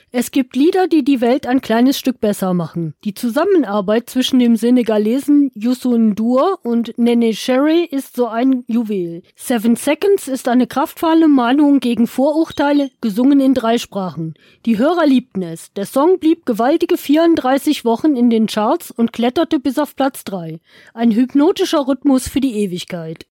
Es gibt Lieder, die die Welt ein kleines Stück besser machen. Die Zusammenarbeit zwischen dem Senegalesen Youssou N'Dour und Néné Cherry ist so ein Juwel. 7 Seconds ist eine kraftvolle Mahnung gegen Vorurteile, gesungen in 3 Sprachen. Die Hörer liebten es. Der Song blieb gewaltige 34 Wochen in den Charts und kletterte bis auf Platz 3. Ein hypnotischer Rhythmus für die Ewigkeit.